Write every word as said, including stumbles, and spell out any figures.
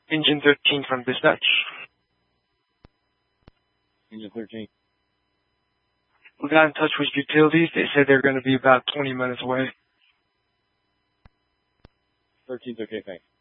Engine thirteen from dispatch. Engine thirteen. We got in touch with utilities. They said they're going to be about twenty minutes away. thirteen's okay, thanks.